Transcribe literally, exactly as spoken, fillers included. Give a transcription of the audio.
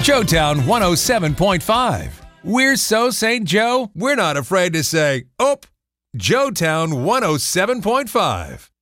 Joetown one oh seven point five. We're so Saint Joe, we're not afraid to say, "Oop." Joetown one oh seven point five.